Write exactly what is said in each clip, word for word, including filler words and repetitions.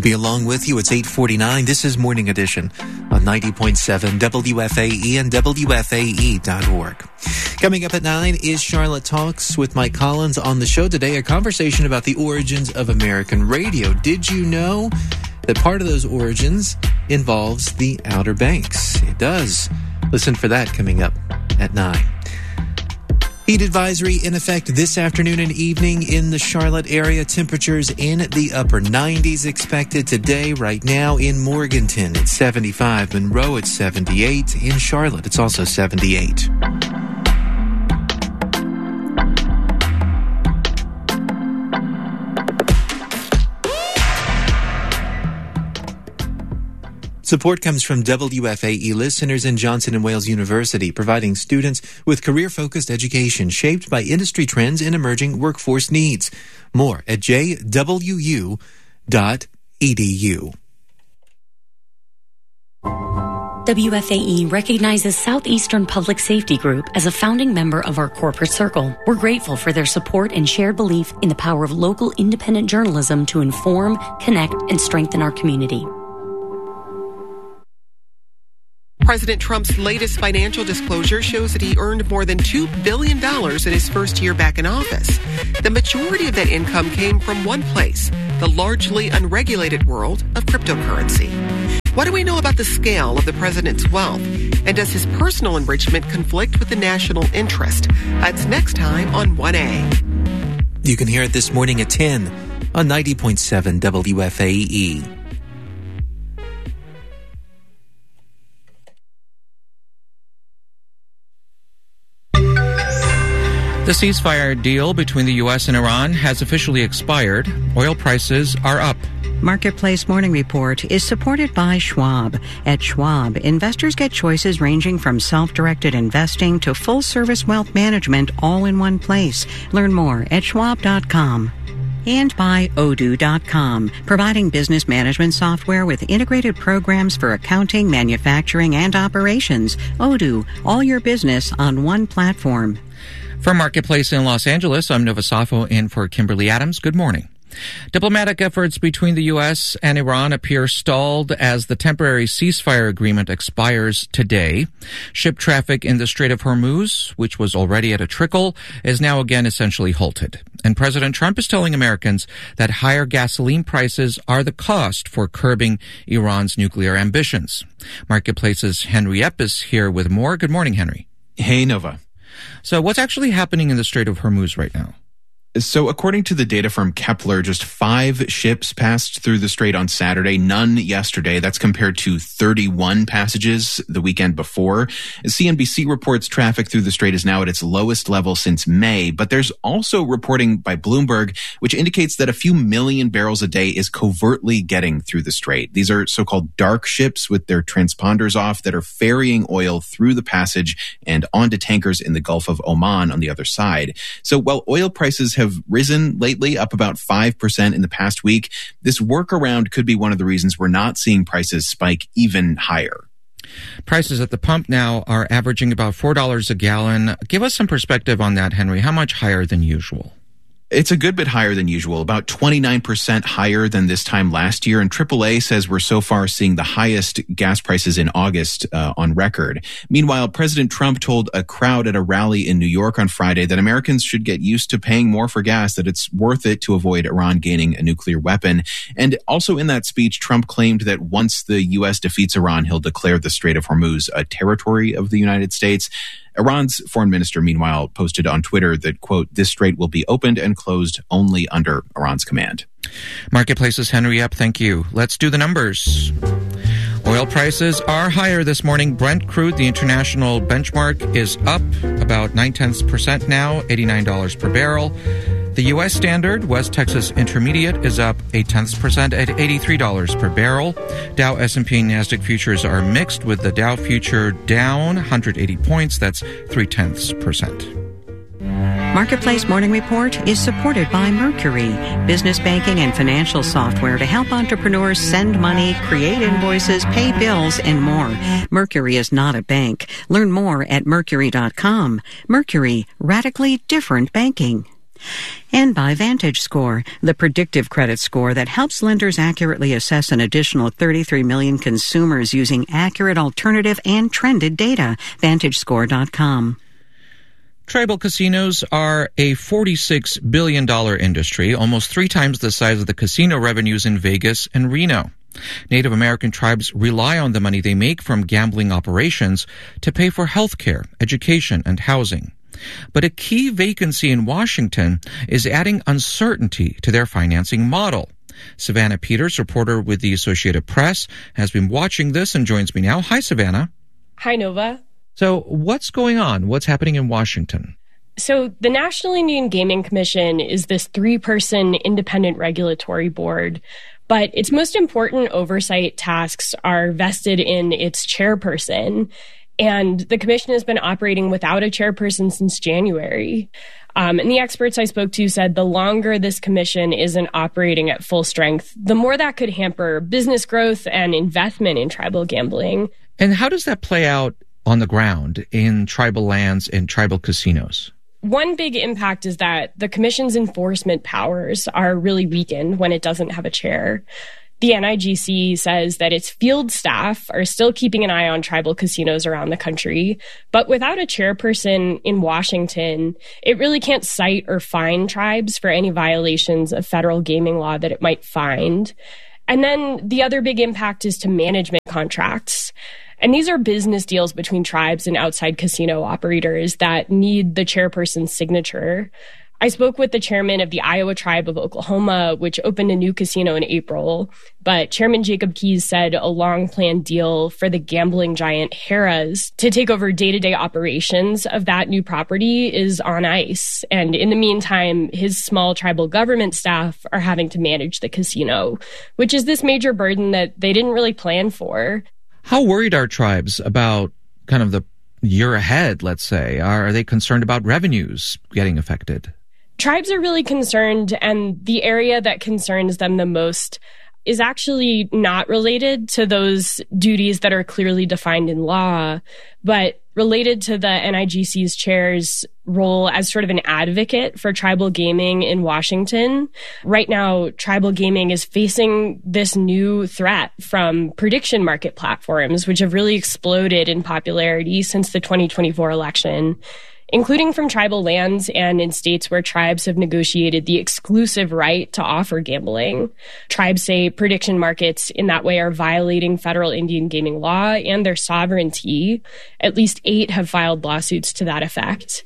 be along with you. It's eight forty-nine. This is Morning Edition on ninety point seven W F A E and W F A E dot org. Coming up at nine is Charlotte Talks with Mike Collins. On the show today, a conversation about the origins of American radio. Did you know that part of those origins involves the Outer Banks? It does. Listen for that coming up at nine. Heat advisory in effect this afternoon and evening in the Charlotte area. Temperatures in the upper nineties expected today. Right now in Morganton, it's seventy-five. Monroe, it's seventy-eight. In Charlotte, it's also seventy-eight. Support comes from W F A E listeners in Johnson and Wales University, providing students with career-focused education shaped by industry trends and emerging workforce needs. More at j w u dot e d u. W F A E recognizes Southeastern Public Safety Group as a founding member of our corporate circle. We're grateful for their support and shared belief in the power of local independent journalism to inform, connect, and strengthen our community. President Trump's latest financial disclosure shows that he earned more than two billion dollars in his first year back in office. The majority of that income came from one place, the largely unregulated world of cryptocurrency. What do we know about the scale of the president's wealth? And does his personal enrichment conflict with the national interest? That's next time on one A. You can hear it this morning at ten on ninety point seven W F A E. The ceasefire deal between the U S and Iran has officially expired. Oil prices are up. Marketplace Morning Report is supported by Schwab. At Schwab, investors get choices ranging from self-directed investing to full-service wealth management all in one place. Learn more at schwab dot com. And by Odoo dot com, providing business management software with integrated programs for accounting, manufacturing, and operations. Odoo, all your business on one platform. From Marketplace in Los Angeles, I'm Nova Safo in for Kimberly Adams. Good morning. Diplomatic efforts between the U S and Iran appear stalled as the temporary ceasefire agreement expires today. Ship traffic in the Strait of Hormuz, which was already at a trickle, is now again essentially halted. And President Trump is telling Americans that higher gasoline prices are the cost for curbing Iran's nuclear ambitions. Marketplace's Henry Epp is here with more. Good morning, Henry. Hey, Nova. So what's actually happening in the Strait of Hormuz right now? So according to the data from Kepler, just five ships passed through the strait on Saturday, none yesterday. That's compared to thirty-one passages the weekend before. C N B C reports traffic through the strait is now at its lowest level since May, but there's also reporting by Bloomberg, which indicates that a few million barrels a day is covertly getting through the strait. These are so-called dark ships with their transponders off that are ferrying oil through the passage and onto tankers in the Gulf of Oman on the other side. So while oil prices have have risen lately, up about five percent in the past week. This workaround could be one of the reasons we're not seeing prices spike even higher. Prices at the pump now are averaging about four dollars a gallon. Give us some perspective on that, Henry. How much higher than usual? It's a good bit higher than usual, about twenty-nine percent higher than this time last year. And triple A says we're so far seeing the highest gas prices in August uh, on record. Meanwhile, President Trump told a crowd at a rally in New York on Friday that Americans should get used to paying more for gas, that it's worth it to avoid Iran gaining a nuclear weapon. And also in that speech, Trump claimed that once the U S defeats Iran, he'll declare the Strait of Hormuz a territory of the United States. Iran's foreign minister, meanwhile, posted on Twitter that, quote, this strait will be opened and closed only under Iran's command. Marketplace's Henry Epp, thank you. Let's do the numbers. Oil prices are higher this morning. Brent crude, the international benchmark, is up about nine-tenths percent now, eighty-nine dollars per barrel. The U S Standard, West Texas Intermediate, is up eight-tenths percent at eighty-three dollars per barrel. Dow, S and P, and NASDAQ futures are mixed, with the Dow future down one hundred eighty points. That's three-tenths percent. Marketplace Morning Report is supported by Mercury, business banking and financial software to help entrepreneurs send money, create invoices, pay bills, and more. Mercury is not a bank. Learn more at mercury dot com. Mercury, radically different banking. And by VantageScore, the predictive credit score that helps lenders accurately assess an additional thirty-three million consumers using accurate alternative and trended data. Vantage Score dot com. Tribal casinos are a forty-six billion dollars industry, almost three times the size of the casino revenues in Vegas and Reno. Native American tribes rely on the money they make from gambling operations to pay for health care, education, and housing. But a key vacancy in Washington is adding uncertainty to their financing model. Savannah Peters, reporter with the Associated Press, has been watching this and joins me now. Hi, Savannah. Hi, Nova. So what's going on? What's happening in Washington? So the National Indian Gaming Commission is this three-person independent regulatory board, but its most important oversight tasks are vested in its chairperson. And the commission has been operating without a chairperson since January. Um, and the experts I spoke to said the longer this commission isn't operating at full strength, the more that could hamper business growth and investment in tribal gambling. And how does that play out on the ground in tribal lands and tribal casinos? One big impact is that the commission's enforcement powers are really weakened when it doesn't have a chair. The N I G C says that its field staff are still keeping an eye on tribal casinos around the country, but without a chairperson in Washington, it really can't cite or fine tribes for any violations of federal gaming law that it might find. And then the other big impact is to management contracts. And these are business deals between tribes and outside casino operators that need the chairperson's signature. I spoke with the chairman of the Iowa Tribe of Oklahoma, which opened a new casino in April. But Chairman Jacob Keyes said a long-planned deal for the gambling giant Harrah's to take over day-to-day operations of that new property is on ice. And in the meantime, his small tribal government staff are having to manage the casino, which is this major burden that they didn't really plan for. How worried are tribes about kind of the year ahead, let's say? Are they concerned about revenues getting affected? Tribes are really concerned, and the area that concerns them the most is actually not related to those duties that are clearly defined in law, but related to the N I G C's chair's role as sort of an advocate for tribal gaming in Washington. Right now, tribal gaming is facing this new threat from prediction market platforms, which have really exploded in popularity since the twenty twenty-four election, including from tribal lands and in states where tribes have negotiated the exclusive right to offer gambling. Tribes say prediction markets in that way are violating federal Indian gaming law and their sovereignty. At least eight have filed lawsuits to that effect.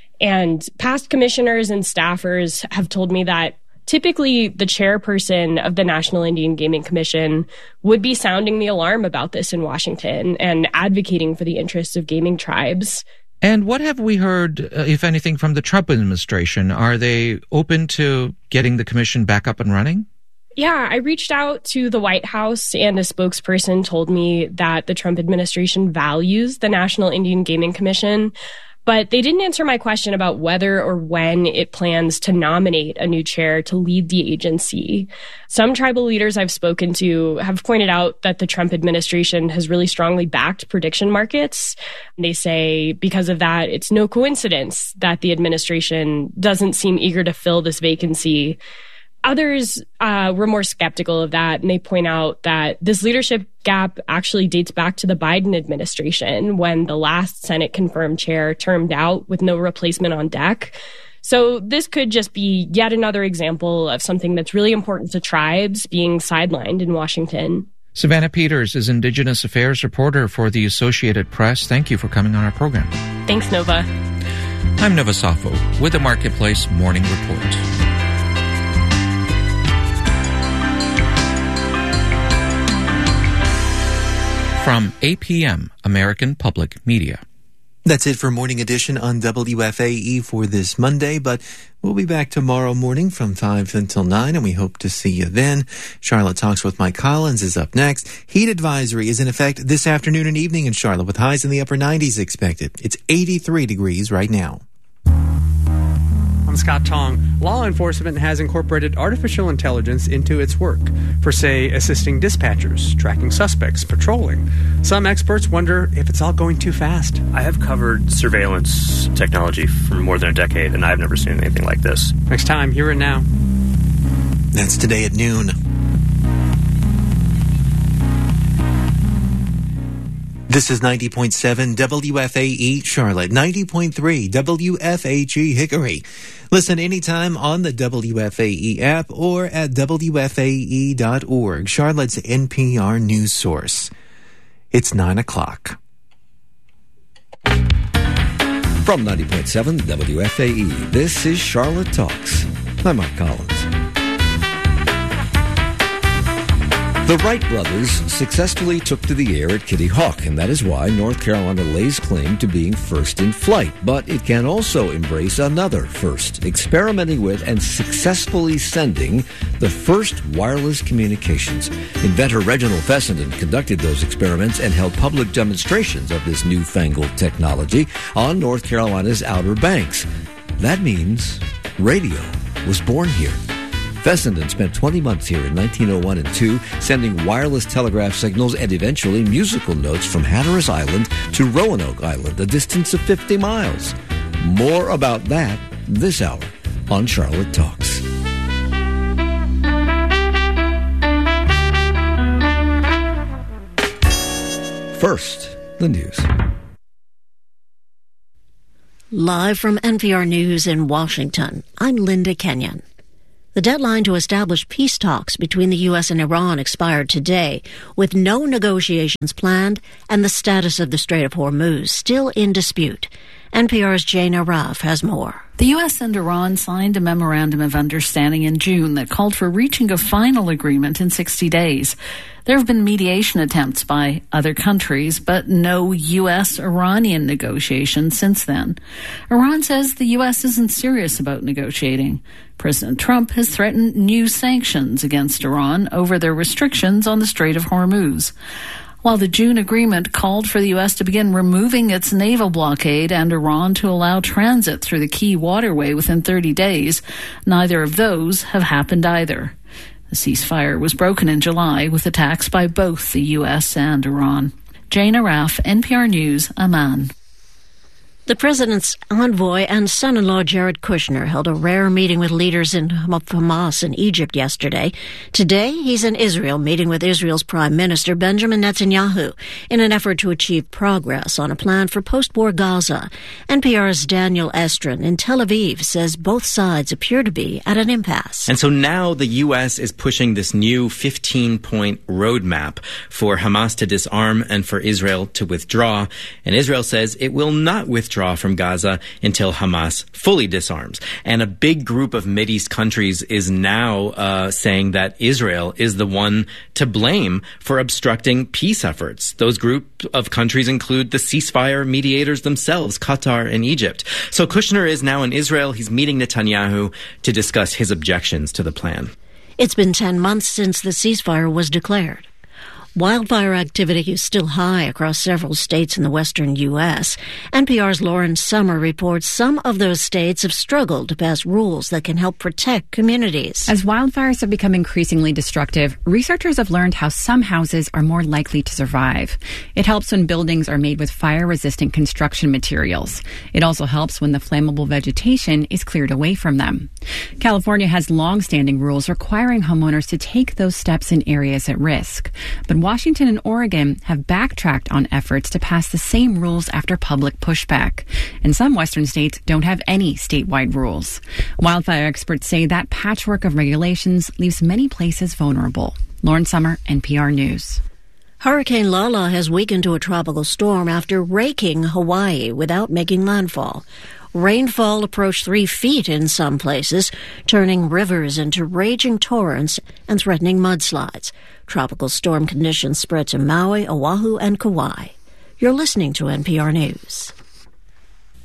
And past commissioners and staffers have told me that typically the chairperson of the National Indian Gaming Commission would be sounding the alarm about this in Washington and advocating for the interests of gaming tribes. And what have we heard, uh, if anything, from the Trump administration? Are they open to getting the commission back up and running? Yeah, I reached out to the White House, and a spokesperson told me that the Trump administration values the National Indian Gaming Commission, but they didn't answer my question about whether or when it plans to nominate a new chair to lead the agency. Some tribal leaders I've spoken to have pointed out that the Trump administration has really strongly backed prediction markets. They say because of that, it's no coincidence that the administration doesn't seem eager to fill this vacancy. Others uh, were more skeptical of that, and they point out that this leadership gap actually dates back to the Biden administration when the last Senate-confirmed chair termed out with no replacement on deck. So this could just be yet another example of something that's really important to tribes being sidelined in Washington. Savannah Peters is Indigenous Affairs reporter for the Associated Press. Thank you for coming on our program. Thanks, Nova. I'm Nova Safo with the Marketplace Morning Report. From A P M, American Public Media. That's it for Morning Edition on W F A E for this Monday, but we'll be back tomorrow morning from five until nine, and we hope to see you then. Charlotte Talks with Mike Collins is up next. Heat advisory is in effect this afternoon and evening in Charlotte with highs in the upper nineties expected. It's eighty-three degrees right now. I'm Scott Tong. Law enforcement has incorporated artificial intelligence into its work for, say, assisting dispatchers, tracking suspects, patrolling. Some experts wonder if it's all going too fast. I have covered surveillance technology for more than a decade, and I've never seen anything like this. Next time, hear it now. That's today at noon. This is ninety point seven W F A E Charlotte, ninety point three W F A G Hickory. Listen anytime on the W F A E app or at W F A E dot org, Charlotte's N P R news source. It's nine o'clock. From ninety point seven W F A E, this is Charlotte Talks. I'm Mike Collins. The Wright brothers successfully took to the air at Kitty Hawk, and that is why North Carolina lays claim to being first in flight. But it can also embrace another first, experimenting with and successfully sending the first wireless communications. Inventor Reginald Fessenden conducted those experiments and held public demonstrations of this newfangled technology on North Carolina's Outer Banks. That means radio was born here. Fessenden spent twenty months here in nineteen oh one and two, sending wireless telegraph signals and eventually musical notes from Hatteras Island to Roanoke Island, a distance of fifty miles. More about that this hour on Charlotte Talks. First, the news. Live from N P R News in Washington, I'm Linda Kenyon. The deadline to establish peace talks between the U S and Iran expired today, with no negotiations planned and the status of the Strait of Hormuz still in dispute. N P R's Jane Araf has more. The U S and Iran signed a memorandum of understanding in June that called for reaching a final agreement in sixty days. There have been mediation attempts by other countries, but no U S-Iranian negotiations since then. Iran says the U S isn't serious about negotiating. President Trump has threatened new sanctions against Iran over their restrictions on the Strait of Hormuz. While the June agreement called for the U S to begin removing its naval blockade and Iran to allow transit through the key waterway within thirty days, neither of those have happened either. The ceasefire was broken in July with attacks by both the U S and Iran. Jane Araf, N P R News, Amman. The president's envoy and son-in-law Jared Kushner held a rare meeting with leaders in Hamas in Egypt yesterday. Today, he's in Israel meeting with Israel's Prime Minister Benjamin Netanyahu in an effort to achieve progress on a plan for post-war Gaza. N P R's Daniel Estrin in Tel Aviv says both sides appear to be at an impasse. And so now the U S is pushing this new fifteen-point roadmap for Hamas to disarm and for Israel to withdraw. And Israel says it will not withdraw from Gaza until Hamas fully disarms. And a big group of Mideast countries is now uh, saying that Israel is the one to blame for obstructing peace efforts. Those group of countries include the ceasefire mediators themselves, Qatar and Egypt. So Kushner is now in Israel. He's meeting Netanyahu to discuss his objections to the plan. It's been ten months since the ceasefire was declared. Wildfire activity is still high across several states in the western U S. N P R's Lauren Summer reports some of those states have struggled to pass rules that can help protect communities. As wildfires have become increasingly destructive, researchers have learned how some houses are more likely to survive. It helps when buildings are made with fire-resistant construction materials. It also helps when the flammable vegetation is cleared away from them. California has long-standing rules requiring homeowners to take those steps in areas at risk. But Washington and Oregon have backtracked on efforts to pass the same rules after public pushback. And some western states don't have any statewide rules. Wildfire experts say that patchwork of regulations leaves many places vulnerable. Lauren Summer, N P R News. Hurricane Lala has weakened to a tropical storm after raking Hawaii without making landfall. Rainfall approached three feet in some places, turning rivers into raging torrents and threatening mudslides. Tropical storm conditions spread to Maui, Oahu, and Kauai. You're listening to N P R News.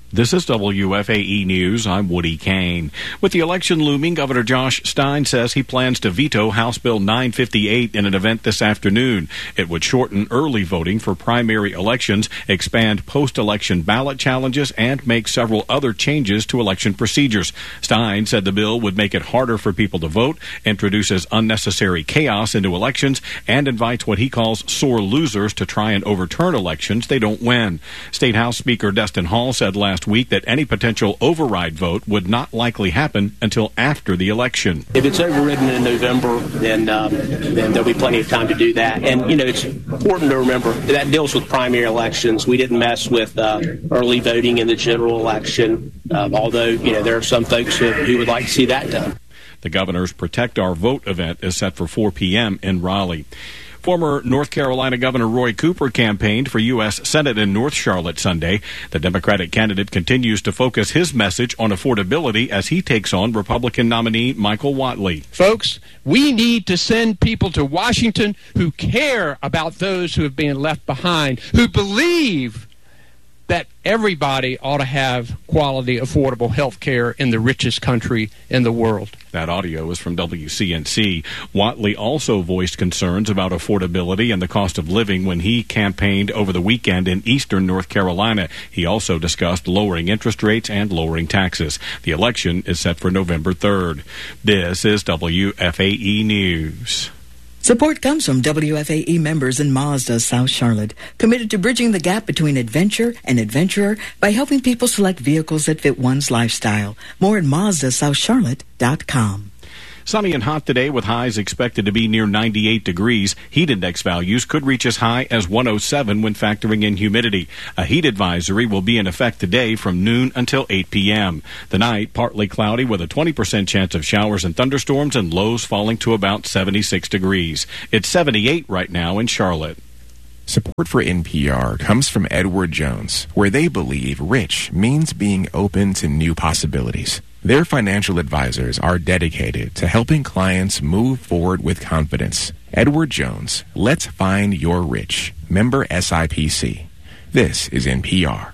This is W F A E News. I'm Woody Kane. With the election looming, Governor Josh Stein says he plans to veto House Bill nine fifty-eight in an event this afternoon. It would shorten early voting for primary elections, expand post-election ballot challenges, and make several other changes to election procedures. Stein said the bill would make it harder for people to vote, introduces unnecessary chaos into elections, and invites what he calls sore losers to try and overturn elections they don't win. State House Speaker Destin Hall said last week that any potential override vote would not likely happen until after the election. If it's overridden in November, then um, then there'll be plenty of time to do that. And, you know, it's important to remember that deals with primary elections. We didn't mess with uh, early voting in the general election, um, although, you know, there are some folks who, who would like to see that done. The governor's Protect Our Vote event is set for four p.m. in Raleigh. Former North Carolina Governor Roy Cooper campaigned for U S Senate in North Charlotte Sunday. The Democratic candidate continues to focus his message on affordability as he takes on Republican nominee Michael Whatley. Folks, we need to send people to Washington who care about those who have been left behind, who believe that everybody ought to have quality, affordable health care in the richest country in the world. That audio is from W C N C. Whatley also voiced concerns about affordability and the cost of living when he campaigned over the weekend in eastern North Carolina. He also discussed lowering interest rates and lowering taxes. The election is set for November third. This is W F A E News. Support comes from W F A E members in Mazda, South Charlotte, committed to bridging the gap between adventure and adventurer by helping people select vehicles that fit one's lifestyle. More at Mazda South Charlotte dot com. Sunny and hot today with highs expected to be near ninety-eight degrees. Heat index values could reach as high as one oh seven when factoring in humidity. A heat advisory will be in effect today from noon until eight p.m. The night, partly cloudy with a twenty percent chance of showers and thunderstorms and lows falling to about seventy-six degrees. It's seventy-eight right now in Charlotte. Support for N P R comes from Edward Jones, where they believe rich means being open to new possibilities. Their financial advisors are dedicated to helping clients move forward with confidence. Edward Jones, let's find your rich. Member S I P C. This is N P R.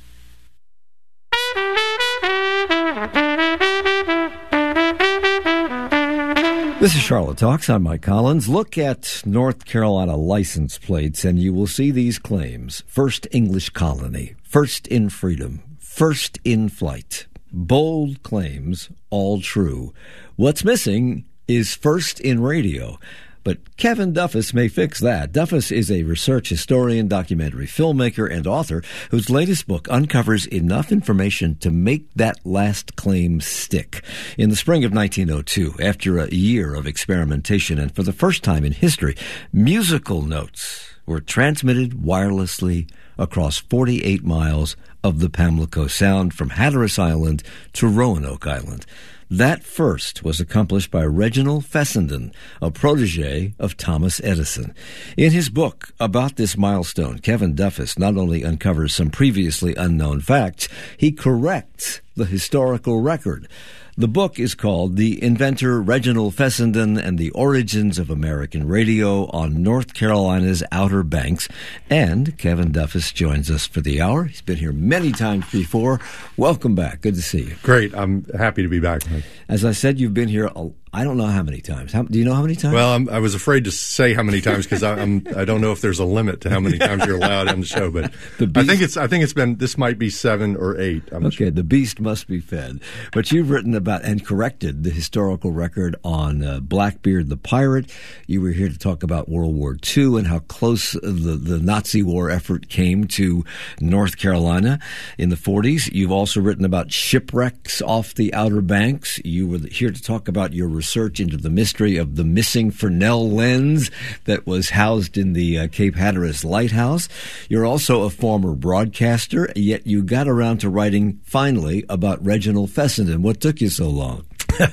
This is Charlotte Talks. I'm Mike Collins. Look at North Carolina license plates and you will see these claims. First English colony, first in freedom, first in flight. Bold claims, all true. What's missing is first in radio. But Kevin Duffus may fix that. Duffus is a research historian, documentary filmmaker, and author whose latest book uncovers enough information to make that last claim stick. In the spring of nineteen oh two, after a year of experimentation and for the first time in history, musical notes were transmitted wirelessly across forty-eight miles of the Pamlico Sound from Hatteras Island to Roanoke Island. That first was accomplished by Reginald Fessenden, a protege of Thomas Edison. In his book about this milestone, Kevin Duffus not only uncovers some previously unknown facts, he corrects the historical record. The book is called The Inventor Reginald Fessenden and the Origins of American Radio on North Carolina's Outer Banks. And Kevin Duffus joins us for the hour. He's been here many times before. Welcome back. Good to see you. Great. I'm happy to be back, Mike. As I said, you've been here, a, I don't know how many times. How, do you know how many times? Well, I'm, I was afraid to say how many times because I'm I don't know if there's a limit to how many times you're allowed on the show. But the I think it's I think it's been this might be seven or eight. I'm okay, sure. The beast must be fed. But you've written about and corrected the historical record on uh, Blackbeard the Pirate. You were here to talk about World War Two and how close the, the Nazi war effort came to North Carolina in the forties. You've also written about shipwrecks off the Outer Banks. You were here to talk about your research into the mystery of the missing Fresnel lens that was housed in the uh, Cape Hatteras Lighthouse. You're also a former broadcaster, yet you got around to writing, finally, about Reginald Fessenden. What took you so long?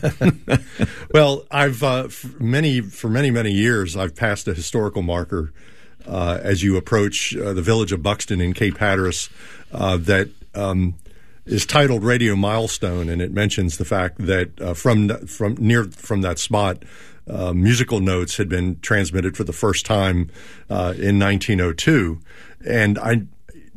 Well, I've uh, for many for many many years I've passed a historical marker uh, as you approach uh, the village of Buxton in Cape Hatteras uh, that um, is titled Radio Milestone, and it mentions the fact that uh, from from near from that spot, uh, musical notes had been transmitted for the first time uh, in nineteen oh two, and I.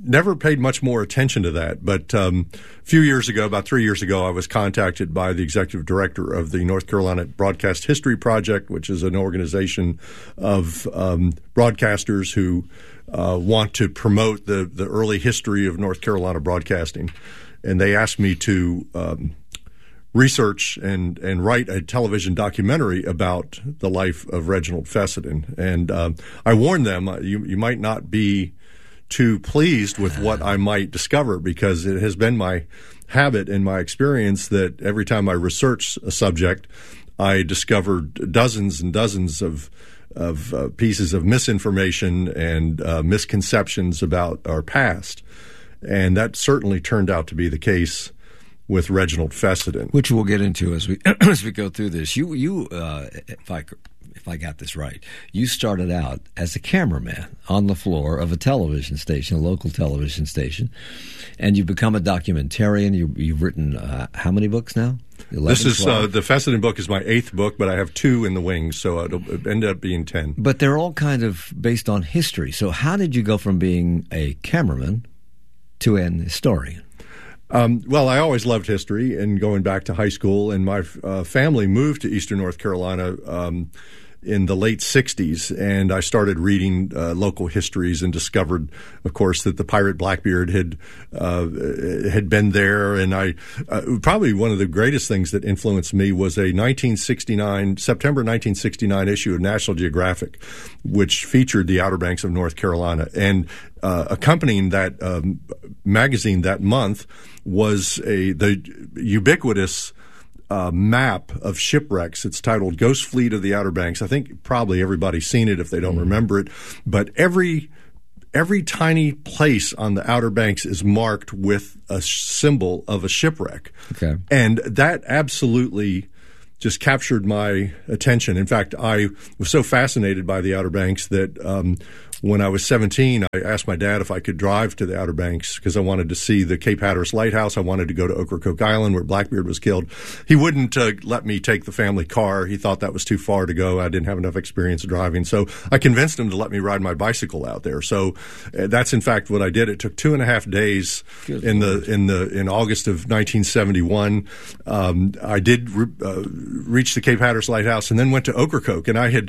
never paid much more attention to that. But um, a few years ago, about three years ago, I was contacted by the executive director of the North Carolina Broadcast History Project, which is an organization of um, broadcasters who uh, want to promote the, the early history of North Carolina broadcasting. And they asked me to um, research and, and write a television documentary about the life of Reginald Fessenden. And uh, I warned them, uh, you, you might not be too pleased with what I might discover, because it has been my habit and my experience that every time I research a subject, I discovered dozens and dozens of of uh, pieces of misinformation and uh, misconceptions about our past. And that certainly turned out to be the case with Reginald Fessenden, which we'll get into as we as we go through this. You you uh, if I if I got this right, you started out as a cameraman on the floor of a television station, a local television station, and you've become a documentarian. You, you've written uh, how many books now? eleven, this is uh, the Fessenden book is my eighth book, but I have two in the wings, so it'll end up being ten. But they're all kind of based on history. So how did you go from being a cameraman to an historian? Um, well, I always loved history, and going back to high school, and my uh, family moved to Eastern North Carolina um, in the late sixties, and I started reading uh, local histories and discovered, of course, that the pirate Blackbeard had uh, had been there. And I uh, probably one of the greatest things that influenced me was a nineteen sixty-nine September nineteen sixty-nine issue of National Geographic, which featured the Outer Banks of North Carolina. And uh, accompanying that um, magazine that month was a the ubiquitous Uh, map of shipwrecks. It's titled Ghost Fleet of the Outer Banks. I think probably everybody's seen it if they don't mm. remember it. But every every tiny place on the Outer Banks is marked with a symbol of a shipwreck. Okay. And that absolutely just captured my attention. In fact, I was so fascinated by the Outer Banks that um, when I was seventeen, I asked my dad if I could drive to the Outer Banks because I wanted to see the Cape Hatteras Lighthouse. I wanted to go to Ocracoke Island where Blackbeard was killed. He wouldn't uh, let me take the family car. He thought that was too far to go. I didn't have enough experience driving. So I convinced him to let me ride my bicycle out there. So uh, that's in fact what I did. It took two and a half days Good in Lord. the in the in August of nineteen seventy-one. Um, I did re- uh, reach the Cape Hatteras Lighthouse and then went to Ocracoke, and I had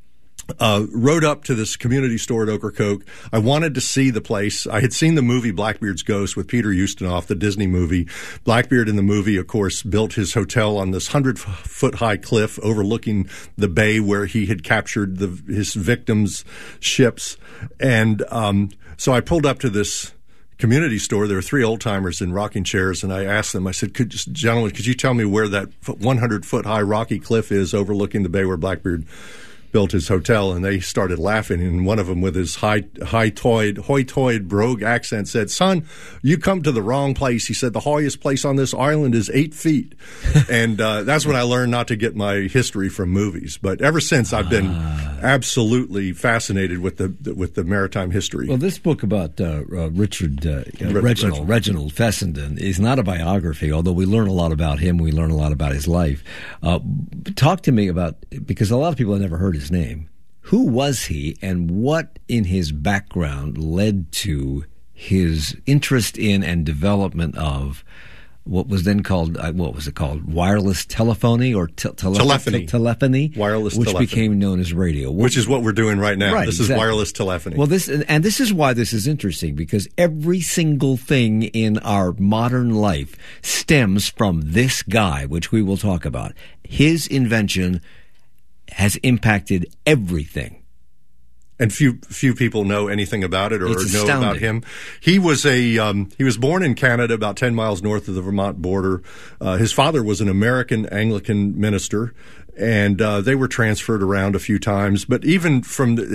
Uh, rode up to this community store at Ocracoke. I wanted to see the place. I had seen the movie Blackbeard's Ghost with Peter Ustinov, the Disney movie. Blackbeard in the movie, of course, built his hotel on this hundred-foot-high cliff overlooking the bay where he had captured the, his victims' ships. And um, so I pulled up to this community store. There were three old-timers in rocking chairs, and I asked them, I said, could, gentlemen, could you tell me where that hundred-foot-high rocky cliff is overlooking the bay where Blackbeard built his hotel? And they started laughing, and one of them with his high, high-toyed, hoy-toyed brogue accent said, son, you come to the wrong place. He said, the highest place on this island is eight feet. And uh, that's when I learned not to get my history from movies. But ever since, I've been uh, absolutely fascinated with the with the maritime history. Well, this book about uh, uh, Richard uh, uh, Reginald, Reginald Fessenden is not a biography, although we learn a lot about him. We learn a lot about his life. Uh, talk to me about, because a lot of people have never heard his name. Who was he, and what in his background led to his interest in and development of what was then called, uh, what was it called, wireless telephony or te- tele- telephony? Te- telephony, wireless which telephony, became known as radio, which is what we're doing right now. Right, this exactly. is wireless telephony. Well, this and this is why this is interesting, because every single thing in our modern life stems from this guy, which we will talk about. His invention has impacted everything. And few few people know anything about it or It's know astounding. about him. He was a um, he was born in Canada, about ten miles north of the Vermont border. Uh, his father was an American Anglican minister, and uh, they were transferred around a few times. But even from the,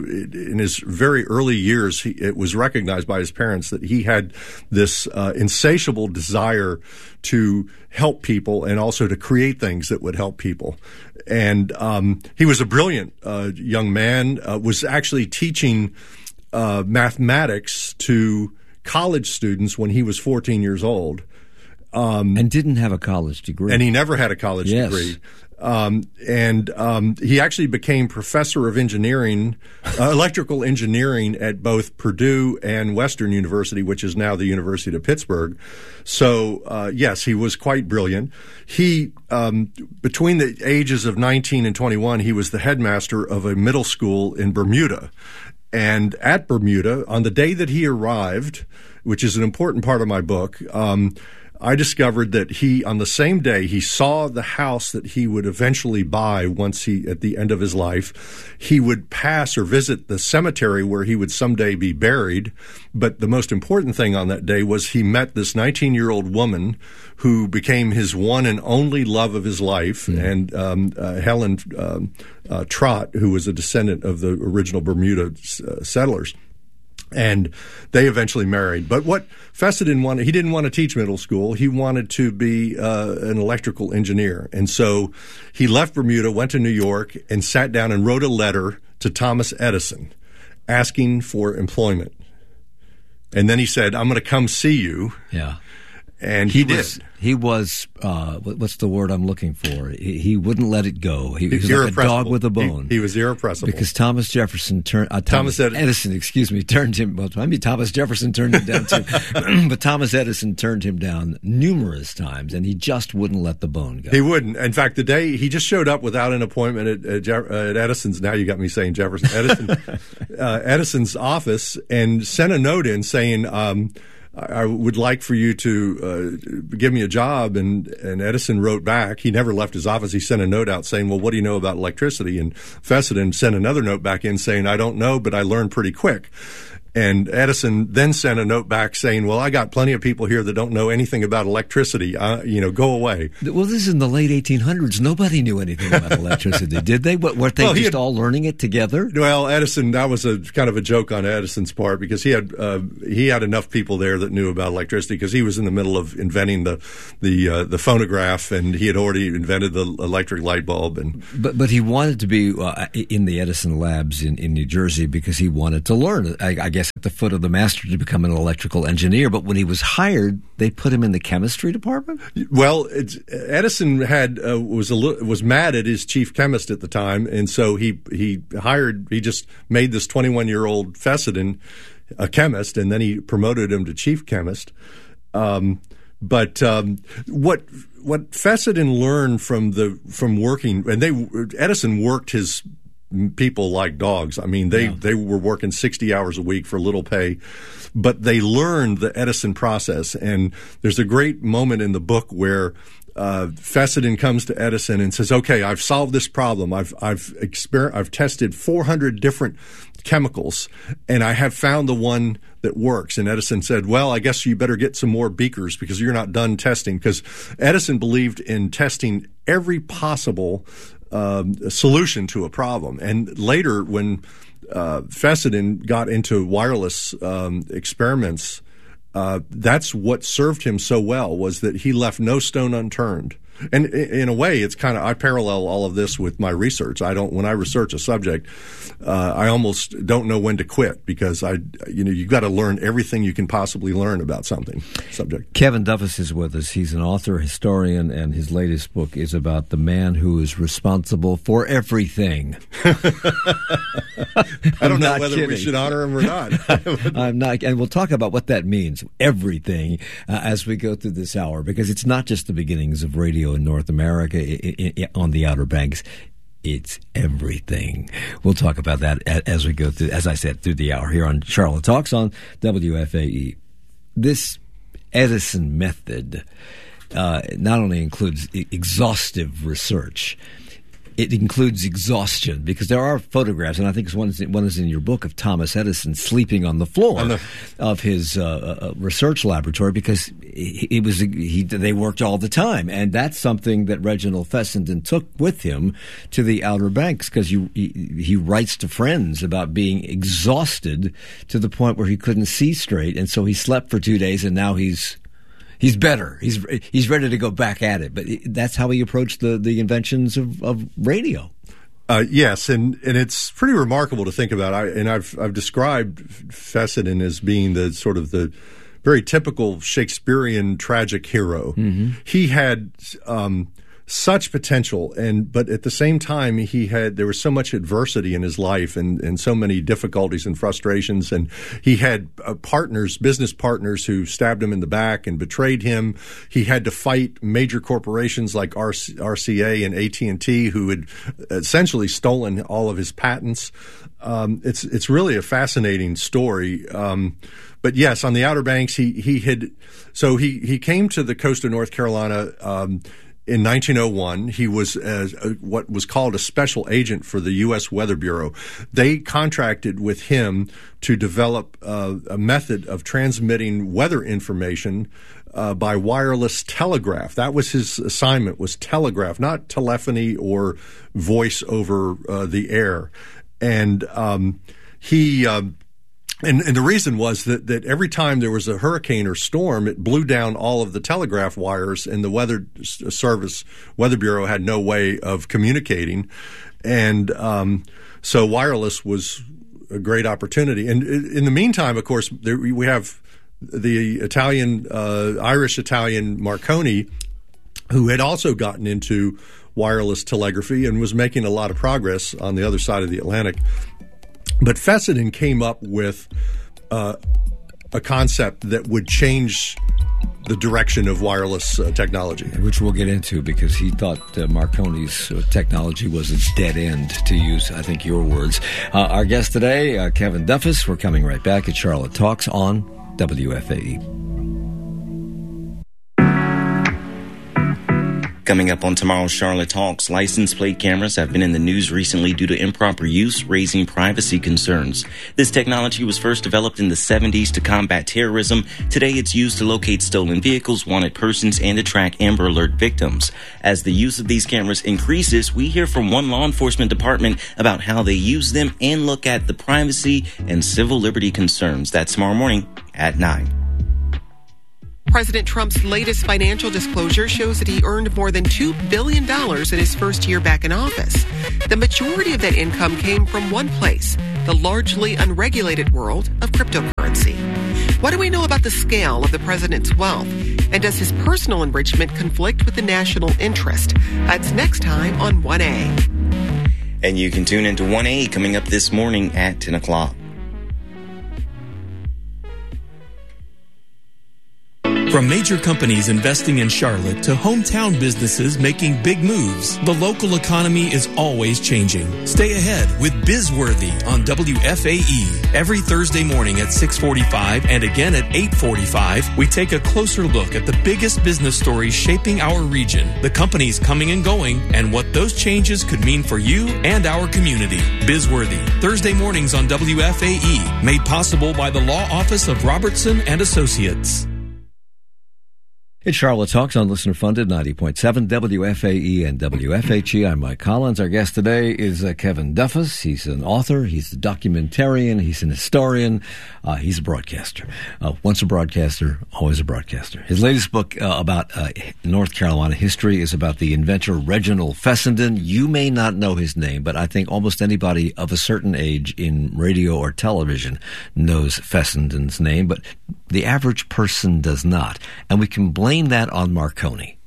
in his very early years, he, it was recognized by his parents that he had this uh, insatiable desire to help people and also to create things that would help people. And um, he was a brilliant uh, young man, uh, was actually teaching uh, mathematics to college students when he was fourteen years old. Um, and didn't have a college degree. And he never had a college yes. degree. Um, and um, he actually became professor of engineering, uh, electrical engineering at both Purdue and Western University, which is now the University of Pittsburgh. So, uh, yes, he was quite brilliant. He, um, between the ages of nineteen and twenty-one, he was the headmaster of a middle school in Bermuda. And at Bermuda, on the day that he arrived, which is an important part of my book, um, I discovered that he, on the same day, he saw the house that he would eventually buy once he, at the end of his life. He would pass or visit the cemetery where he would someday be buried. But the most important thing on that day was he met this nineteen-year-old woman who became his one and only love of his life, mm. and um, uh, Helen um, uh, Trott, who was a descendant of the original Bermuda uh, settlers. And they eventually married. But what Fessenden wanted, he didn't want to teach middle school. He wanted to be uh, an electrical engineer. And so he left Bermuda, went to New York, and sat down and wrote a letter to Thomas Edison asking for employment. And then he said, I'm going to come see you. Yeah. And he, he was, did. He was, uh, what's the word I'm looking for? He, he wouldn't let it go. He, he was like a dog with a bone. He, he was irrepressible. Because Thomas Jefferson turned, uh, Thomas, Thomas Edison. Edison, excuse me, turned him, well, I mean, Thomas Jefferson turned him down too. But Thomas Edison turned him down numerous times, and he just wouldn't let the bone go. He wouldn't. In fact, the day he just showed up without an appointment at, at, Jeff, uh, at Edison's, now you got me saying Jefferson, Edison, uh, Edison's office, and sent a note in saying, um, I would like for you to uh, give me a job. And, and Edison wrote back. He never left his office. He sent a note out saying, well, what do you know about electricity? And Fessenden sent another note back in saying, I don't know, but I learned pretty quick. And Edison then sent a note back saying, well, I got plenty of people here that don't know anything about electricity. Uh, you know, go away. Well, this is in the late eighteen hundreds. Nobody kwere'd anything about electricity, did they? What, weren't they well, just had, all learning it together? Well, Edison, that was a kind of a joke on Edison's part because he had uh, he had enough people there that knew about electricity because he was in the middle of inventing the the uh, the phonograph, and he had already invented the electric light bulb. And But but he wanted to be uh, in the Edison labs in, in New Jersey because he wanted to learn, I, I guess, at the foot of the master to become an electrical engineer. But when he was hired, they put him in the chemistry department? Well, it's, Edison had uh, was a was mad at his chief chemist at the time, and so he he hired he just made this twenty-one-year-old Fessenden a chemist, and then he promoted him to chief chemist. Um, but um, what what Fessenden learned from the from working, and they Edison worked his people like dogs. I mean, they, yeah. they were working sixty hours a week for little pay, but they learned the Edison process. And there's a great moment in the book where uh, Fessenden comes to Edison and says, okay, I've solved this problem. I've, I've exper- I've tested four hundred different chemicals, and I have found the one that works. And Edison said, well, I guess you better get some more beakers because you're not done testing. Because Edison believed in testing every possible Um, a solution to a problem. And later, when uh, Fessenden got into wireless um, experiments, uh, that's what served him so well, was that he left no stone unturned. And in a way, it's kind of, I parallel all of this with my research. I don't, when I research a subject, uh, I almost don't know when to quit because I, you know, you've got to learn everything you can possibly learn about something subject. Kevin Duffus is with us. He's an author, historian, and his latest book is about the man who is responsible for everything. I don't know whether kidding. we should honor him or not. I'm not, and we'll talk about what that means, everything, uh, as we go through this hour, because it's not just the beginnings of radio in North America, I- I- on the Outer Banks. It's everything. We'll talk about that as we go through, as I said, through the hour here on Charlotte Talks on W F A E. This Edison method uh, not only includes exhaustive research, it includes exhaustion, because there are photographs, and I think one is, one is in your book, of Thomas Edison sleeping on the floor on the, of his uh, research laboratory because it was he they worked all the time, and that's something that Reginald Fessenden took with him to the Outer Banks, because he, he writes to friends about being exhausted to the point where he couldn't see straight, and so he slept for two days, and now he's He's better. He's he's ready to go back at it. But that's how he approached the, the inventions of, of radio. Uh, yes, and, and it's pretty remarkable to think about. I, and I've I've described Fessenden as being the sort of the very typical Shakespearean tragic hero. Mm-hmm. He had um, such potential, and but at the same time, he had there was so much adversity in his life, and, and so many difficulties and frustrations, and he had uh, partners, business partners, who stabbed him in the back and betrayed him. He had to fight major corporations like R C A and A T and T, who had essentially stolen all of his patents. Um, it's it's really a fascinating story. Um, but yes, on the Outer Banks, he he had so he he came to the coast of North Carolina. Um, In nineteen oh one, he was uh, what was called a special agent for the U S Weather Bureau. They contracted with him to develop uh, a method of transmitting weather information uh, by wireless telegraph. That was his assignment, was telegraph, not telephony or voice over uh, the air. And um, he... Um, And, and the reason was that, that every time there was a hurricane or storm, it blew down all of the telegraph wires, and the Weather Service, Weather Bureau had no way of communicating. And um, so wireless was a great opportunity. And in the meantime, of course, there, we have the Italian, uh, Irish-Italian Marconi, who had also gotten into wireless telegraphy and was making a lot of progress on the other side of the Atlantic. But Fessenden came up with uh, a concept that would change the direction of wireless uh, technology. Which we'll get into, because he thought uh, Marconi's uh, technology was a dead end, to use, I think, your words. Uh, our guest today, uh, Kevin Duffus. We're coming right back at Charlotte Talks on W F A E. Coming up on tomorrow's Charlotte Talks, license plate cameras have been in the news recently due to improper use, raising privacy concerns. This technology was first developed in the seventies to combat terrorism. Today it's used to locate stolen vehicles, wanted persons, and to track Amber Alert victims. As the use of these cameras increases, we hear from one law enforcement department about how they use them and look at the privacy and civil liberty concerns. That's tomorrow morning at nine. President Trump's latest financial disclosure shows that he earned more than two billion dollars in his first year back in office. The majority of that income came from one place, the largely unregulated world of cryptocurrency. What do we know about the scale of the president's wealth? And does his personal enrichment conflict with the national interest? That's next time on one A. And you can tune into one A coming up this morning at ten o'clock. From major companies investing in Charlotte to hometown businesses making big moves, the local economy is always changing. Stay ahead with Bizworthy on W F A E. Every Thursday morning at six forty-five and again at eight forty-five, we take a closer look at the biggest business stories shaping our region, the companies coming and going, and what those changes could mean for you and our community. Bizworthy, Thursday mornings on W F A E, made possible by the Law Office of Robertson and Associates. It's Charlotte Talks on listener-funded ninety point seven W F A E and W F H E. I'm Mike Collins. Our guest today is uh, Kevin Duffus. He's an author. He's a documentarian. He's an historian. Uh, he's a broadcaster. Uh, once a broadcaster, always a broadcaster. His latest book uh, about uh, North Carolina history is about the inventor Reginald Fessenden. You may not know his name, but I think almost anybody of a certain age in radio or television knows Fessenden's name, but the average person does not. And we can blame that on Marconi.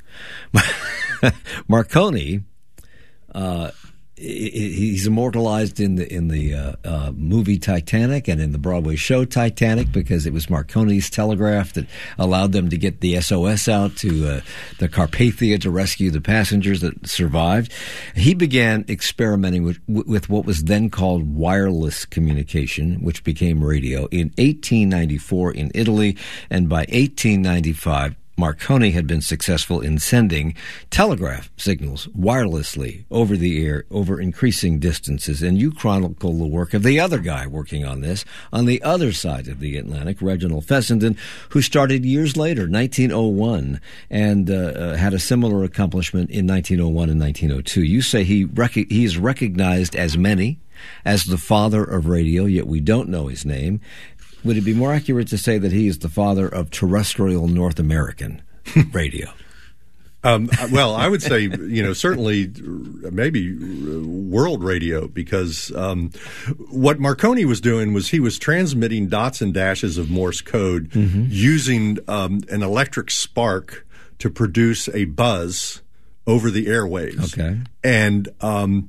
Marconi, uh, he's immortalized in the in the uh, uh, movie Titanic and in the Broadway show Titanic, because it was Marconi's telegraph that allowed them to get the S O S out to uh, the Carpathia to rescue the passengers that survived. He began experimenting with, with what was then called wireless communication, which became radio, in eighteen ninety-four in Italy, and by eighteen ninety-five, Marconi had been successful in sending telegraph signals wirelessly over the air over increasing distances. And you chronicle the work of the other guy working on this on the other side of the Atlantic, Reginald Fessenden, who started years later, nineteen oh one, and uh, uh, had a similar accomplishment in nineteen oh one and nineteen oh two. You say he rec- he is recognized as many as the father of radio, yet we don't know his name. Would it be more accurate to say that he is the father of terrestrial North American radio? Um, well, I would say, you know, certainly maybe world radio, because um, what Marconi was doing was he was transmitting dots and dashes of Morse code mm-hmm. using um, an electric spark to produce a buzz over the airwaves. Okay. And um,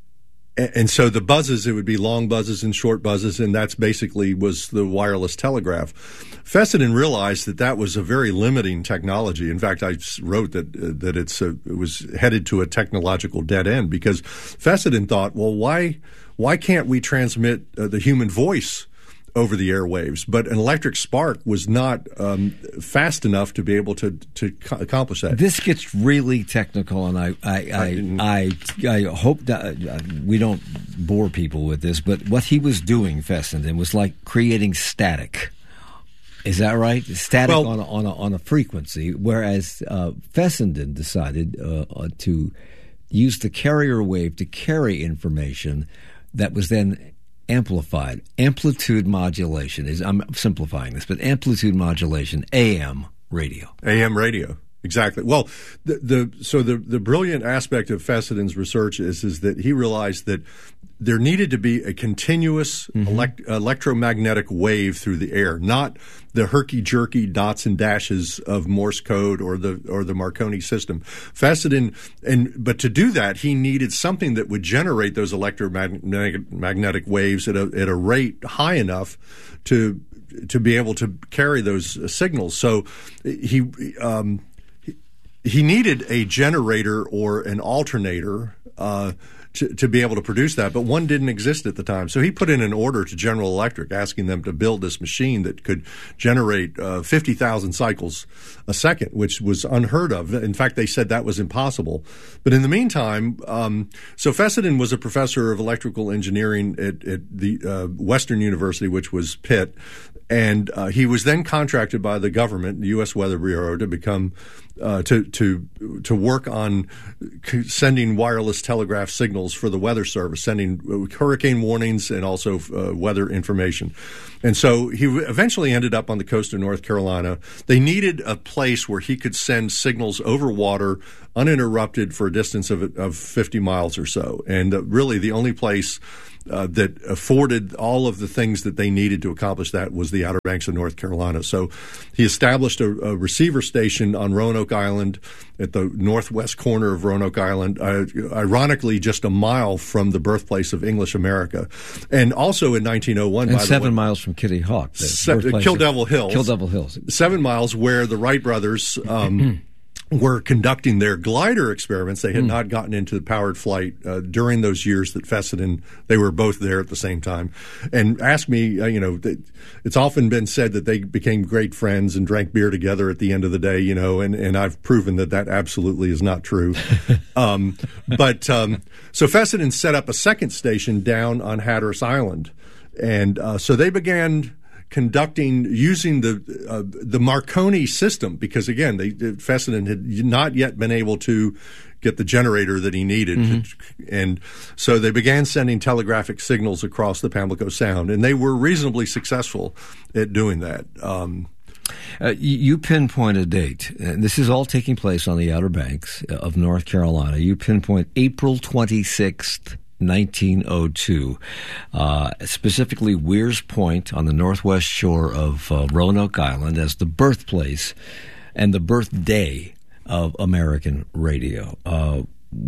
and so the buzzes, it would be long buzzes and short buzzes, and that's basically was the wireless telegraph. Fessenden realized that that was a very limiting technology. In fact, I wrote that uh, that it's a, it was headed to a technological dead end because Fessenden thought, well, why why can't we transmit uh, the human voice over the airwaves? But an electric spark was not um, fast enough to be able to to co- accomplish that. This gets really technical, and I I I, I, I hope that uh, we don't bore people with this. But what he was doing, Fessenden, was like creating static. Is that right? Static well, on a, on a, on a frequency, whereas uh, Fessenden decided uh, uh, to use the carrier wave to carry information that was then amplified. Amplitude modulation is, I'm simplifying this, but amplitude modulation, A M radio. A M radio, exactly. Well, the, the so the, the brilliant aspect of Fessenden's research is, is that he realized that there needed to be a continuous mm-hmm. elect, electromagnetic wave through the air, not the herky-jerky dots and dashes of Morse code or the or the Marconi system. Fessenden, and but to do that, he needed something that would generate those electromagnetic magnetic waves at a at a rate high enough to to be able to carry those signals. So he um, he, he needed a generator or an alternator Uh, To, to be able to produce that, but one didn't exist at the time. So he put in an order to General Electric asking them to build this machine that could generate uh, fifty thousand cycles a second, which was unheard of. In fact, they said that was impossible. But in the meantime, um, so Fessenden was a professor of electrical engineering at, at the uh, Western University, which was Pitt, and uh, he was then contracted by the government, the U S Weather Bureau, to become Uh, to to to work on sending wireless telegraph signals for the Weather Service, sending hurricane warnings and also uh, weather information. And so he eventually ended up on the coast of North Carolina. They needed a place where he could send signals over water uninterrupted for a distance of of fifty miles or so. And uh, really the only place Uh, that afforded all of the things that they needed to accomplish that was the Outer Banks of North Carolina. So he established a, a receiver station on Roanoke Island at the northwest corner of Roanoke Island, uh, ironically just a mile from the birthplace of English America. And also in nineteen oh one, and by seven the way, miles from Kitty Hawk, the se- Kill Devil Hills. Kill Devil Hills. Seven miles where the Wright brothers um, were conducting their glider experiments. They had mm. not gotten into the powered flight uh, during those years that Fessenden, they were both there at the same time. And ask me, uh, you know, th- it's often been said that they became great friends and drank beer together at the end of the day, you know, and, and I've proven that that absolutely is not true. um, but um, so Fessenden set up a second station down on Hatteras Island. And uh, so they began conducting using the uh, the Marconi system because again, they Fessenden had not yet been able to get the generator that he needed, mm-hmm. to, and so they began sending telegraphic signals across the Pamlico Sound, and they were reasonably successful at doing that. Um, uh, you pinpoint a date, and this is all taking place on the Outer Banks of North Carolina. You pinpoint April twenty-sixth. nineteen oh two, uh, specifically Weir's Point on the northwest shore of uh, Roanoke Island as the birthplace and the birthday of American radio. Uh,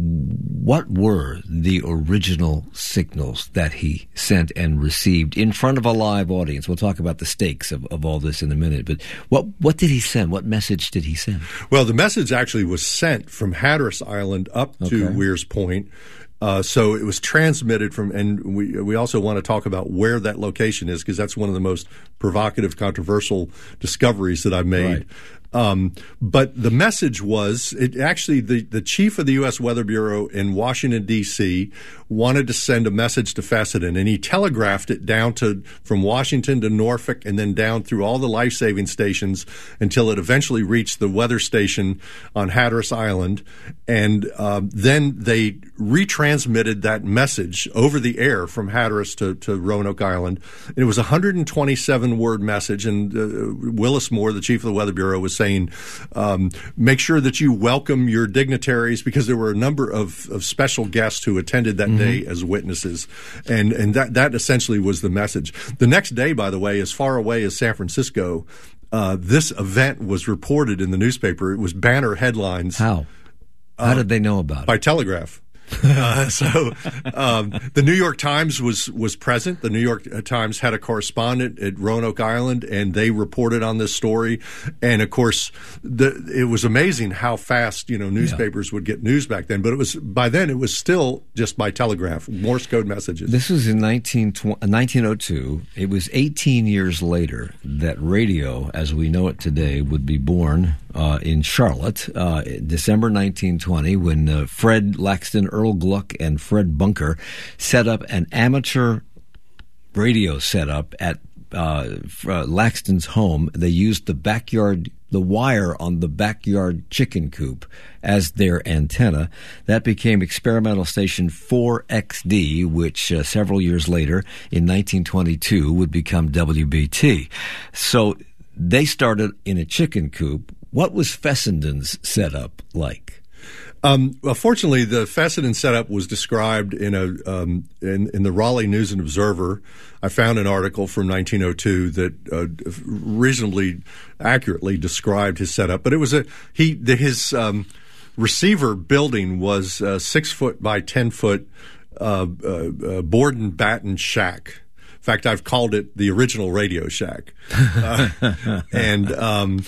what were the original signals that he sent and received in front of a live audience? We'll talk about the stakes of, of all this in a minute, but what what did he send? What message did he send? Well, the message actually was sent from Hatteras Island up to Okay. Weir's Point. Uh, so it was transmitted from, and we we also want to talk about where that location is because that's one of the most provocative, controversial discoveries that I've made. Right. Um, but the message was, it actually, the, the chief of the U S Weather Bureau in Washington, D C wanted to send a message to Fessenden, and he telegraphed it down to, from Washington to Norfolk and then down through all the life-saving stations until it eventually reached the weather station on Hatteras Island. And um, then they retransmitted that message over the air from Hatteras to, to Roanoke Island. And it was a one hundred twenty-seven word message, and uh, Willis Moore, the chief of the Weather Bureau, was saying, um, make sure that you welcome your dignitaries, because there were a number of, of special guests who attended that mm-hmm. day as witnesses. And, and that, that essentially was the message. The next day, by the way, as far away as San Francisco, uh, this event was reported in the newspaper. It was banner headlines. How? How did they know about it? By telegraph. uh, so um, the New York Times was was present. The New York Times had a correspondent at Roanoke Island, and they reported on this story. And of course, the, it was amazing how fast you know newspapers yeah. would get news back then. But it was by then it was still just by telegraph, Morse code messages. This was in nineteen oh two. It was eighteen years later that radio, as we know it today, would be born uh, in Charlotte, uh, December nineteen twenty, when uh, Fred Laxton, Earl Gluck, and Fred Bunker set up an amateur radio setup at uh, Laxton's home. They used the backyard, the wire on the backyard chicken coop as their antenna. That became experimental station four X D, which uh, several years later, in nineteen twenty-two, would become W B T. So they started in a chicken coop. What was Fessenden's setup like? Um, well, fortunately, the Fessenden setup was described in a um, in, in the Raleigh News and Observer. I found an article from nineteen oh two that uh, reasonably accurately described his setup. But it was a he the, his um, receiver building was a six foot by ten foot uh, uh, uh, board and batten shack. In fact, I've called it the original Radio Shack, uh, and. Um,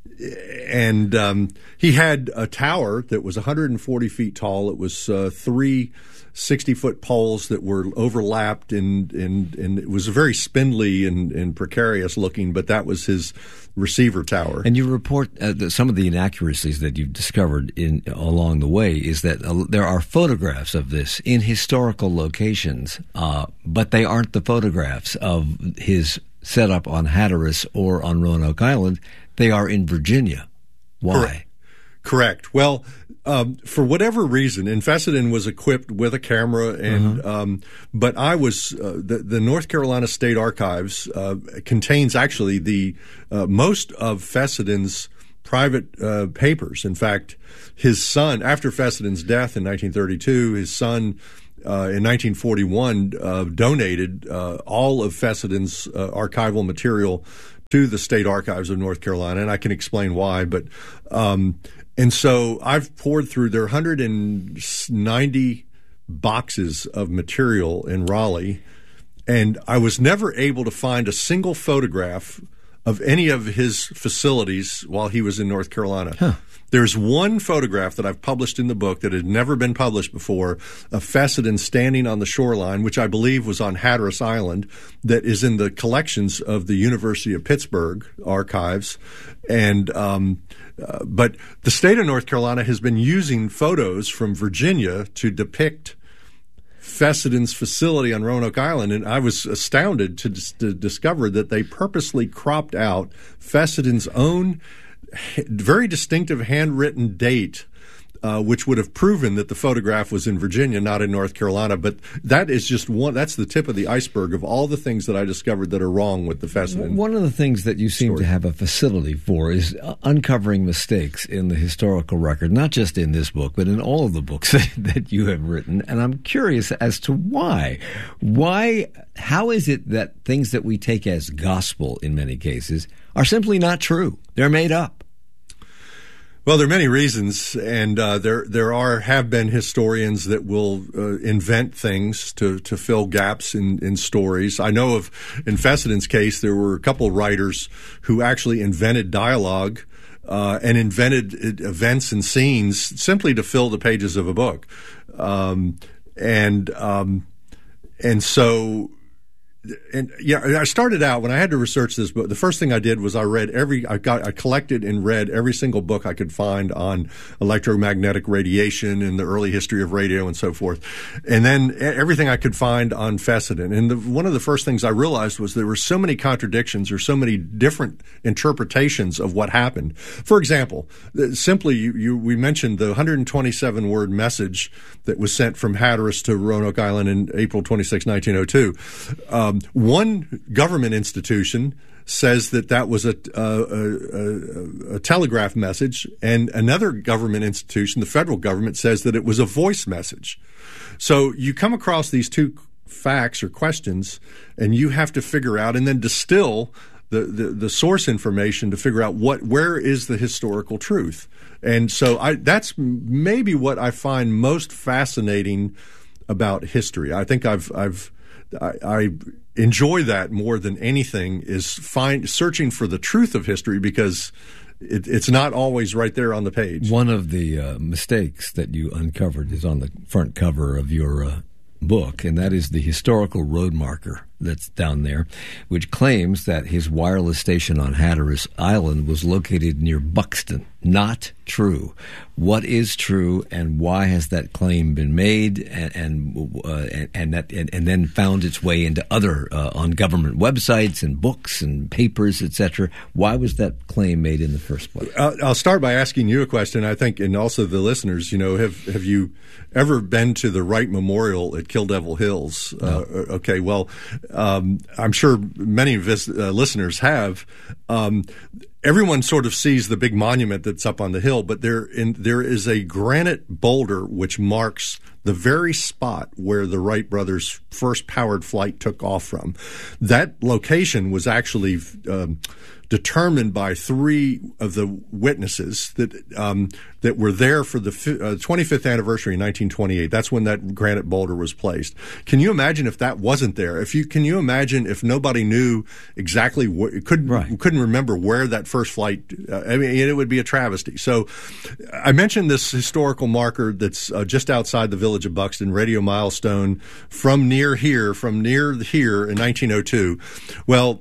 And um, he had a tower that was one hundred forty feet tall. It was uh, three sixty-foot poles that were overlapped, and, and, and it was very spindly and, and precarious looking, but that was his receiver tower. And you report uh, that some of the inaccuracies that you've discovered in along the way is that uh, there are photographs of this in historical locations, uh, but they aren't the photographs of his setup on Hatteras or on Roanoke Island. They are in Virginia. Why? Correct. Correct. Well, um, for whatever reason, and Fessenden was equipped with a camera, and uh-huh. um, but I was uh, the, the North Carolina State Archives uh, contains actually the uh, most of Fessenden's private uh, papers. In fact, his son, after Fessenden's death in nineteen thirty-two, his son. Uh, in nineteen forty-one, uh, donated uh, all of Fessenden's uh, archival material to the State Archives of North Carolina, and I can explain why. But um, and so I've poured through there one hundred ninety boxes of material in Raleigh, and I was never able to find a single photograph of any of his facilities while he was in North Carolina. Huh. There's one photograph that I've published in the book that had never been published before of Fessenden standing on the shoreline, which I believe was on Hatteras Island, that is in the collections of the University of Pittsburgh archives. And um, uh, but the state of North Carolina has been using photos from Virginia to depict Fessenden's facility on Roanoke Island, and I was astounded to, to discover that they purposely cropped out Fessenden's own very distinctive handwritten date, uh, which would have proven that the photograph was in Virginia, not in North Carolina. But that is just one, that's the tip of the iceberg of all the things that I discovered that are wrong with the Fessenden. One of the things that you seem story. to have a facility for is uncovering mistakes in the historical record, not just in this book, but in all of the books that you have written. And I'm curious as to why. Why, how is it that things that we take as gospel in many cases are simply not true? They're made up. Well, there are many reasons, and uh, there there are have been historians that will uh, invent things to, to fill gaps in, in stories. I know of, in Fessenden's case, there were a couple of writers who actually invented dialogue uh, and invented events and scenes simply to fill the pages of a book, um, and um, and so. And yeah, I started out when I had to research this book. The first thing I did was I read every, I got, I collected and read every single book I could find on electromagnetic radiation and the early history of radio and so forth. And then everything I could find on Fessenden. And the, one of the first things I realized was there were so many contradictions or so many different interpretations of what happened. For example, simply you, you we mentioned the one hundred twenty-seven word message that was sent from Hatteras to Roanoke Island in April twenty-sixth, nineteen oh two. Um, one government institution says that that was a, a, a, a telegraph message, and another government institution, the federal government, says that it was a voice message. So you come across these two facts or questions, and you have to figure out and then distill the, the, the source information to figure out what where is the historical truth. And so I, that's maybe what I find most fascinating about history. I think I've I've I, I enjoy that more than anything, is find searching for the truth of history, because it, it's not always right there on the page. One of the uh, mistakes that you uncovered is on the front cover of your uh, book, and that is the historical road marker that's down there, which claims that his wireless station on Hatteras Island was located near Buxton. Not true. What is true, and why has that claim been made, and and uh, and, and that and, and then found its way into other uh, on government websites and books and papers, et cetera? Why was that claim made in the first place? Uh, I'll start by asking you a question, I think, and also the listeners. You know, have have you ever been to the Wright Memorial at Kill Devil Hills? No. Uh, okay, well, um, I'm sure many of us uh, listeners have. Um, Everyone sort of sees the big monument that's up on the hill, but there in, there is a granite boulder which marks the very spot where the Wright brothers' first powered flight took off from. That location was actually um, determined by three of the witnesses that um, that were there for the uh, twenty-fifth anniversary in nineteen twenty-eight. That's when that granite boulder was placed. Can you imagine if that wasn't there? If you can you imagine if nobody knew exactly what, couldn't right. couldn't remember where that first flight? Uh, I mean, it would be a travesty. So, I mentioned this historical marker that's uh, just outside the village of Buxton, radio milestone from near here, from near here in nineteen oh two. Well,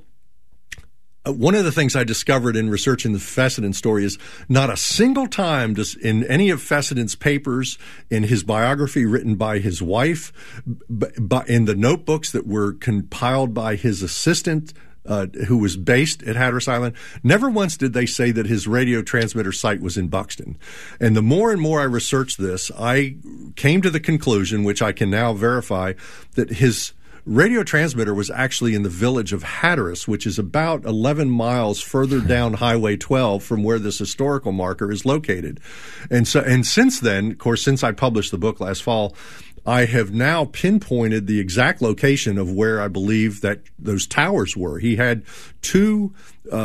Uh, one of the things I discovered in researching the Fessenden story is not a single time does in any of Fessenden's papers, in his biography written by his wife, b- b- in the notebooks that were compiled by his assistant, uh, who was based at Hatteras Island, never once did they say that his radio transmitter site was in Buxton. And the more and more I researched this, I came to the conclusion, which I can now verify, that his radio transmitter was actually in the village of Hatteras, which is about eleven miles further down Highway twelve from where this historical marker is located. And so, and since then, of course, since I published the book last fall, I have now pinpointed the exact location of where I believe that those towers were. He had two uh,